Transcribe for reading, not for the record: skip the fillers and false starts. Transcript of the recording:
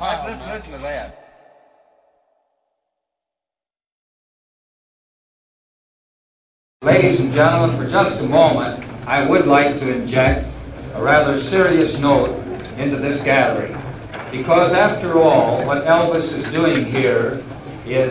Listen to that. Ladies and gentlemen, for just a moment, I would like to inject a rather serious note into this gathering. Because after all, what Elvis is doing here